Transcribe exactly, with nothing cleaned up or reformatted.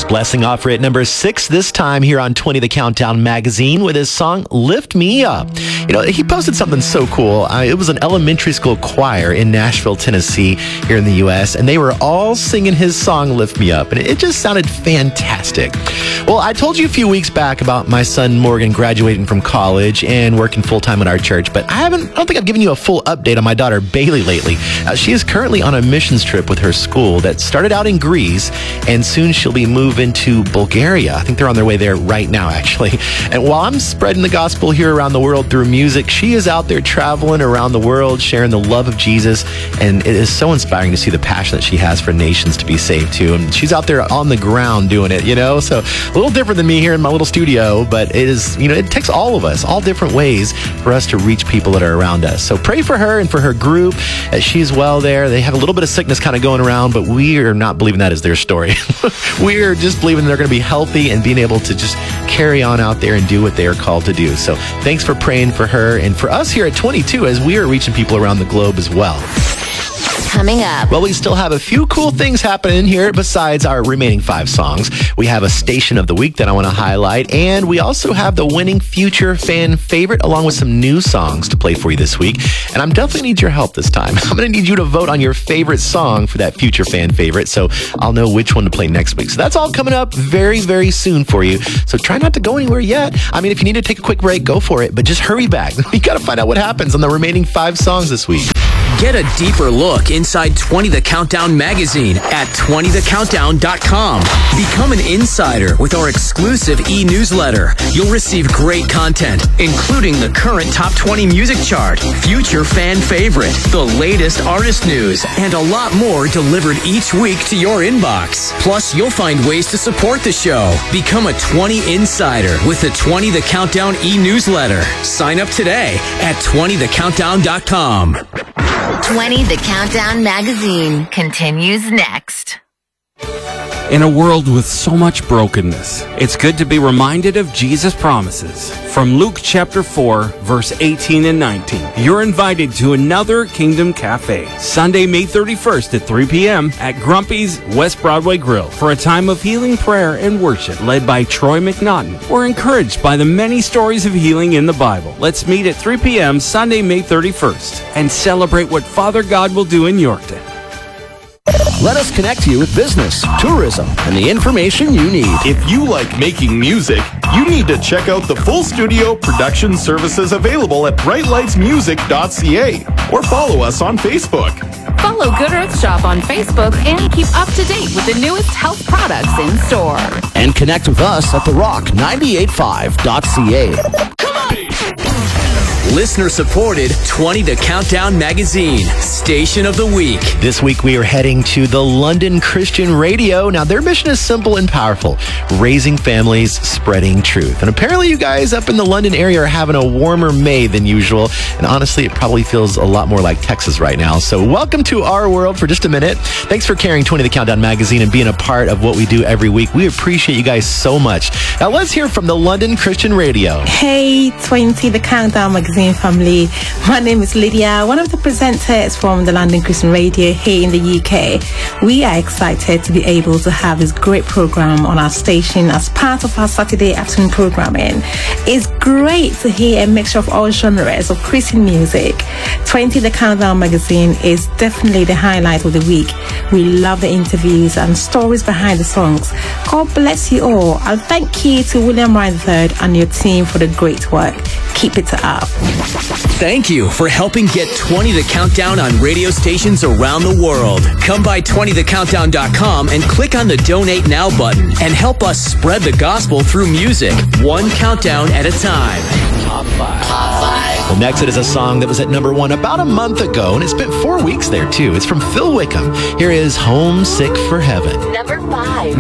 was Blessing Offer at number six this time here on twenty The Countdown magazine with his song Lift Me Up. You know, he posted something so cool. Uh, it was an elementary school choir in Nashville, Tennessee, here in the U S, and they were all singing his song Lift Me Up, and it just sounded fantastic. Well, I told you a few weeks back about my son Morgan graduating from college and working full-time at our church, but I haven't, I don't think I've given you a full update on my daughter Bailey lately. Uh, she is currently on a missions trip with her school that started out in Greece, and soon she'll be moving to Bulgaria. I think they're on their way there right now, actually. And while I'm spreading the gospel here around the world through music, she is out there traveling around the world, sharing the love of Jesus, and it is so inspiring to see the passion that she has for nations to be saved too. And she's out there on the ground doing it, you know, so a little different than me here in my little studio, but it is, you know, it takes all of us, all different ways for us to reach people that are around us. So pray for her and for her group as she's well there. They have a little bit of sickness kind of going around, but we are not believing that is their story. We are just believing they're going to be healthy and being able to just carry on out there and do what they are called to do. So thanks for praying for her and for us here at twenty-two as we are reaching people around the globe as well. Coming up. Well, we still have a few cool things happening here besides our remaining five songs. We have a station of the week that I want to highlight, and we also have the winning future fan favorite along with some new songs to play for you this week. And I'm definitely need your help this time. I'm going to need you to vote on your favorite song for that future fan favorite, so I'll know which one to play next week. So that's all coming up very, very soon for you. So try not to go anywhere yet. I mean, if you need to take a quick break, go for it, but just hurry back. You got to find out what happens on the remaining five songs this week. Get a deeper look inside twenty The Countdown magazine at twenty the countdown dot com. Become an insider with our exclusive e-newsletter. You'll receive great content, including the current top twenty music chart, future fan favorite, the latest artist news, and a lot more delivered each week to your inbox. Plus, you'll find ways to support the show. Become a twenty insider with the twenty The Countdown e-newsletter. Sign up today at twenty the countdown dot com. twenty The Countdown magazine continues next. In a world with so much brokenness, it's good to be reminded of Jesus' promises. From Luke chapter four, verse eighteen and nineteen, you're invited to another Kingdom Cafe, Sunday, May thirty-first at three p.m. at Grumpy's West Broadway Grill for a time of healing prayer and worship led by Troy McNaughton. We're encouraged by the many stories of healing in the Bible. Let's meet at three p.m. Sunday, May thirty-first and celebrate what Father God will do in Yorkton. Let us connect you with business, tourism, and the information you need. If you like making music, you need to check out the full studio production services available at bright lights music dot c a or follow us on Facebook. Follow Good Earth Shop on Facebook and keep up to date with the newest health products in store. And connect with us at the rock ninety-eight point five dot c a. Come on! Listener supported twenty The Countdown magazine, station of the week. This week we are heading to the London Christian Radio. Now their mission is simple and powerful, raising families, spreading truth. And apparently you guys up in the London area are having a warmer May than usual. And honestly, it probably feels a lot more like Texas right now. So welcome to our world for just a minute. Thanks for carrying twenty The Countdown magazine and being a part of what we do every week. We appreciate you guys so much. Now let's hear from the London Christian Radio. Hey, twenty The Countdown magazine family. My name is Lydia, one of the presenters from the London Christian Radio here in the U K. We are excited to be able to have this great program on our station as part of our Saturday afternoon programming. It's great to hear a mixture of all genres of Christian music. twenty The Countdown magazine is definitely the highlight of the week. We love the interviews and stories behind the songs. God bless you all. And thank you to William Ryan the third and your team for the great work. Keep it up. Thank you for helping get twenty The Countdown on radio stations around the world. Come by twenty the countdown dot com and click on the Donate Now button and help us spread the gospel through music, one countdown at a time. Top five. Top five. Well, next it is a song that was at number one about a month ago, and it spent four weeks there too. It's from Phil Wickham. Here is Homesick for Heaven. Number five.